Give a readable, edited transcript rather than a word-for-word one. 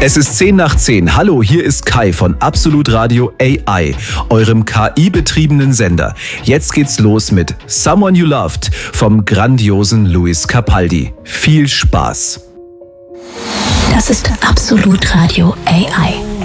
Es ist 10 nach 10. Hallo, hier ist Kai von Absolut Radio AI, eurem KI-betriebenen Sender. Jetzt geht's los mit Someone You Loved vom grandiosen Luis Capaldi. Viel Spaß! Das ist Absolut Radio AI.